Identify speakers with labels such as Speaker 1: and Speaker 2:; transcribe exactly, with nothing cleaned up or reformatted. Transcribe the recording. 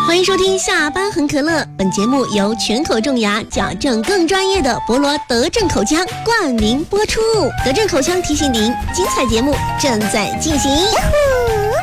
Speaker 1: 欢迎收听下班很可乐，本节目由全口种牙矫正更专业的博罗德正口腔冠名播出。德正口腔提醒您，精彩节目正在进行。